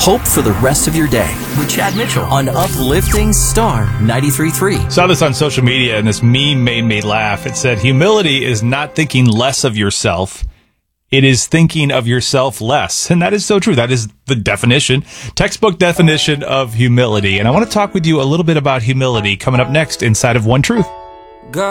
Hope for the rest of your day with Chad Mitchell on Uplifting Star 93.3. Saw this on social media, and this meme made me laugh. It said, humility is not thinking less of yourself. It is thinking of yourself less. And that is so true. That is the definition, textbook definition of humility. And I want to talk with you a little bit about humility coming up next inside of One Truth.